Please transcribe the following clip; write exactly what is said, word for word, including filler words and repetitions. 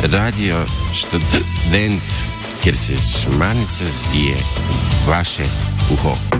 Radio Študent, kjer se žmarnica zvije v vaše uho.